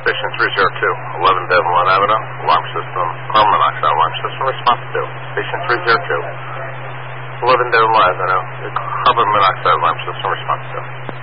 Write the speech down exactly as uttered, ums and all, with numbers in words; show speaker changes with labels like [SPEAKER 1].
[SPEAKER 1] Station three zero two, eleven Devlin Avenue, alarm system, carbon monoxide alarm system, response to. Station three zero two, eleven Devlin Avenue, carbon monoxide alarm system, response to.